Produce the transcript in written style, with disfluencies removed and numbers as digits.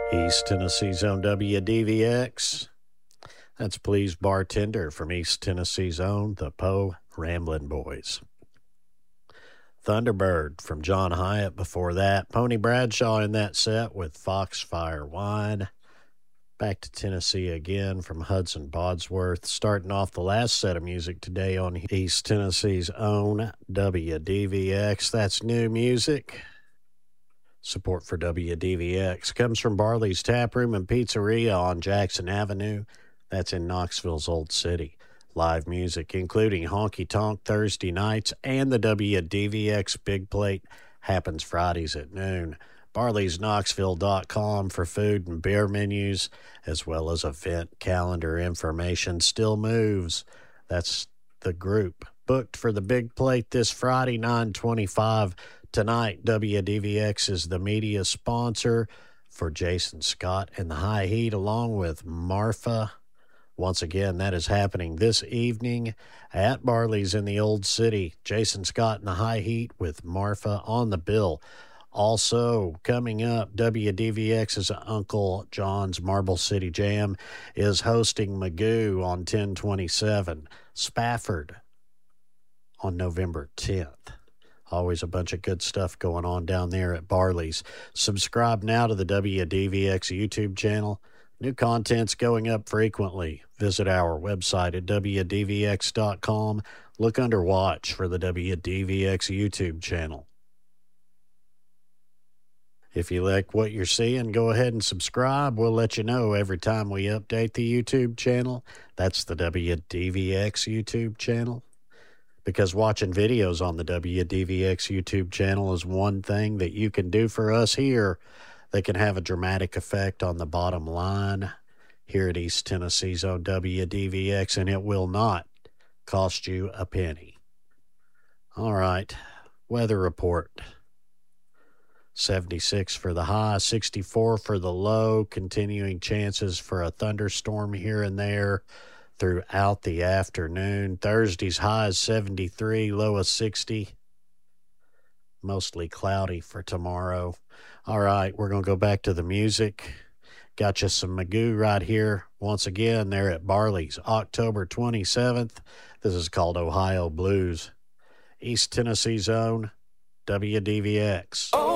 East Tennessee's own WDVX. That's Please Bartender from East Tennessee's own the Poe Ramblin' Boys. Thunderbird from John Hyatt before that. Pony Bradshaw in that set with Foxfire Wine. Back to Tennessee again from Hudson Bodsworth. Starting off the last set of music today on East Tennessee's own WDVX. That's new music. Support for WDVX comes from Barley's Tap Room and Pizzeria on Jackson Avenue. That's in Knoxville's Old City. Live music, including Honky Tonk Thursday nights, and the WDVX Big Plate happens Fridays at noon. Barley'sKnoxville.com for food and beer menus, as well as event calendar information. Still Moves, that's the group. Booked for the Big Plate this Friday, 9/25. Tonight, WDVX is the media sponsor for Jason Scott and the High Heat, along with Marfa. Once again, that is happening this evening at Barley's in the Old City. Jason Scott and the High Heat with Marfa on the bill. Also, coming up, WDVX's Uncle John's Marble City Jam is hosting Magoo on 10/27. Spafford on November 10th. Always a bunch of good stuff going on down there at Barley's. Subscribe now to the WDVX YouTube channel. New content's going up frequently. Visit our website at WDVX.com. Look under Watch for the WDVX YouTube channel. If you like what you're seeing, go ahead and subscribe. We'll let you know every time we update the YouTube channel. That's the WDVX YouTube channel. Because watching videos on the WDVX YouTube channel is one thing that you can do for us here that can have a dramatic effect on the bottom line here at East Tennessee's own WDVX, and it will not cost you a penny. All right, weather report. 76 for the high, 64 for the low, continuing chances for a thunderstorm here and there throughout the afternoon. Thursday's high is 73, low is 60. Mostly cloudy for tomorrow. All right, we're going to go back to the music. Got you some Magoo right here. Once again, they're at Barley's, October 27th. This is called Ohio Blues. East Tennessee's own WDVX.